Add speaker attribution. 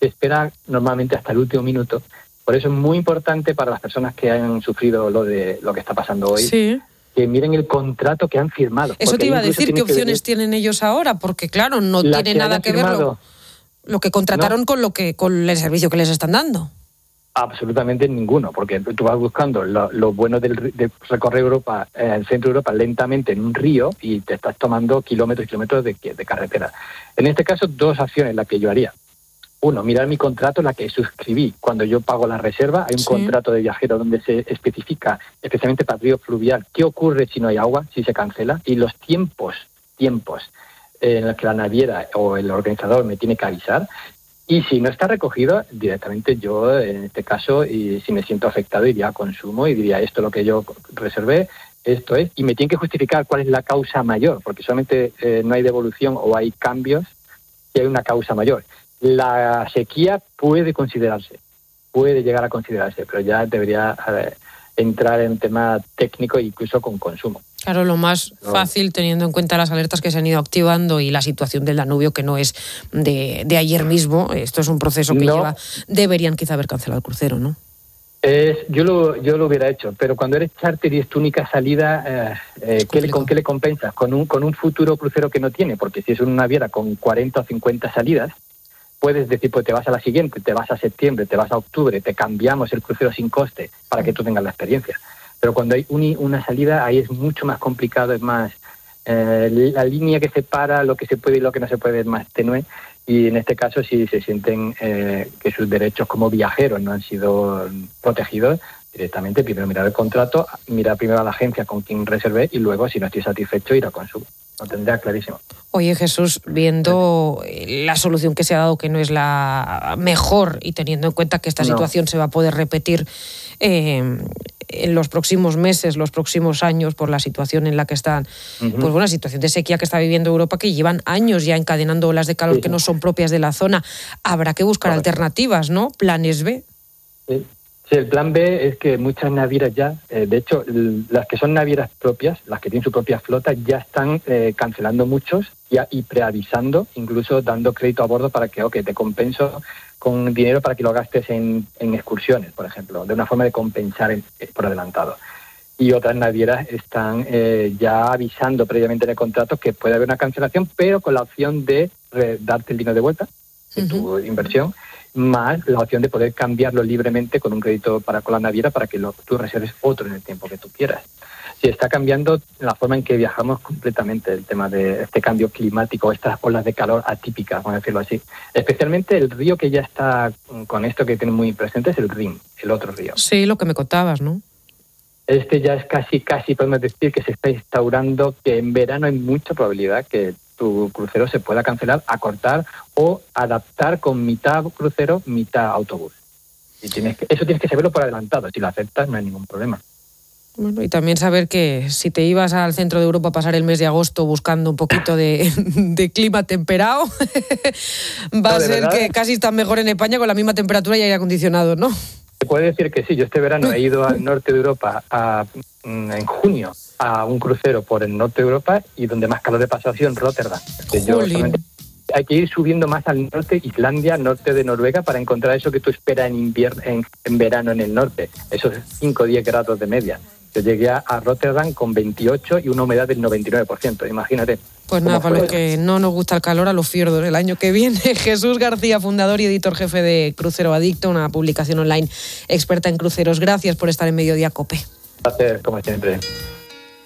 Speaker 1: espera normalmente hasta el último minuto. Por eso es muy importante para las personas que han sufrido lo que está pasando hoy,
Speaker 2: sí,
Speaker 1: que miren el contrato que han firmado.
Speaker 2: Eso te iba a decir, ¿qué opciones tienen ellos ahora? Porque claro, no tiene nada que ver lo que contrataron con el servicio que les están dando.
Speaker 1: Absolutamente ninguno, porque tú vas buscando lo bueno de recorrer Europa, el centro de Europa lentamente en un río y te estás tomando kilómetros y kilómetros de carretera. En este caso, dos acciones las que yo haría. Uno, mirar mi contrato, la que suscribí cuando yo pago la reserva. Hay un contrato de viajero donde se especifica, especialmente para el río fluvial, qué ocurre si no hay agua, si se cancela, y los tiempos en los que la naviera o el organizador me tiene que avisar. Y si no está recogido, directamente yo, en este caso, y si me siento afectado, iría a consumo y diría, esto es lo que yo reservé, esto es, y me tienen que justificar cuál es la causa mayor, porque solamente no hay devolución o hay cambios si hay una causa mayor. La sequía puede llegar a considerarse, pero ya debería entrar en tema técnico e incluso con consumo.
Speaker 2: Claro, lo más fácil, teniendo en cuenta las alertas que se han ido activando y la situación del Danubio, que no es de ayer mismo, esto es un proceso que lleva, deberían quizá haber cancelado el crucero, ¿no?
Speaker 1: Yo lo hubiera hecho, pero cuando eres charter y es tu única salida, ¿con qué le compensas? Con un futuro crucero que no tiene, porque si es una naviera con 40 o 50 salidas, puedes decir, pues te vas a la siguiente, te vas a septiembre, te vas a octubre, te cambiamos el crucero sin coste para que tú tengas la experiencia. Pero cuando hay una salida, ahí es mucho más complicado, es más, la línea que separa lo que se puede y lo que no se puede es más tenue, y en este caso si se sienten que sus derechos como viajeros no han sido protegidos, directamente primero mirar el contrato, mirar primero a la agencia con quien reservé y luego, si no estoy satisfecho, ir a consumo. Lo tendría clarísimo.
Speaker 2: Oye, Jesús, viendo la solución que se ha dado, que no es la mejor, y teniendo en cuenta que esta situación se va a poder repetir en los próximos meses, los próximos años, por la situación en la que están, pues una situación de sequía que está viviendo Europa, que llevan años ya encadenando olas de calor que no son propias de la zona. Habrá que buscar alternativas, ¿no? Planes B.
Speaker 1: Sí, el plan B es que muchas navieras ya, de hecho, las que son navieras propias, las que tienen su propia flota, ya están cancelando muchos y preavisando, incluso dando crédito a bordo para que, te compenso con dinero para que lo gastes en excursiones, por ejemplo, de una forma de compensar por adelantado. Y otras navieras están ya avisando previamente en el contrato que puede haber una cancelación, pero con la opción de darte el dinero de vuelta de tu inversión, más la opción de poder cambiarlo libremente con un crédito con la naviera para que tú reserves otro en el tiempo que tú quieras. Sí, está cambiando la forma en que viajamos completamente el tema de este cambio climático, estas olas de calor atípicas, vamos a decirlo así. Especialmente el río que ya está con esto que tiene muy presente es el Rin, el otro río.
Speaker 2: Sí, lo que me contabas, ¿no?
Speaker 1: Este ya es casi podemos decir que se está instaurando que en verano hay mucha probabilidad que tu crucero se pueda cancelar, acortar o adaptar con mitad crucero, mitad autobús. Y eso tienes que saberlo por adelantado. Si lo aceptas, no hay ningún problema.
Speaker 2: Bueno, y también saber que si te ibas al centro de Europa a pasar el mes de agosto buscando un poquito de clima temperado, va a ser que casi están mejor en España con la misma temperatura y aire acondicionado, ¿no?
Speaker 1: Se puede decir que sí. Yo este verano he ido al norte de Europa en junio a un crucero por el norte de Europa y donde más calor he pasado ha sido en Rotterdam. Hay que ir subiendo más al norte, Islandia, norte de Noruega, para encontrar eso que tú esperas en verano en el norte, esos 5 o 10 grados de media. Yo llegué a Rotterdam con 28 y una humedad del 99%, imagínate.
Speaker 2: Pues nada, para los que no nos gusta el calor, a los fiordos el año que viene. Jesús García, fundador y editor jefe de Crucero Adicto, una publicación online experta en cruceros. Gracias por estar en Mediodía COPE.
Speaker 1: Gracias, como siempre.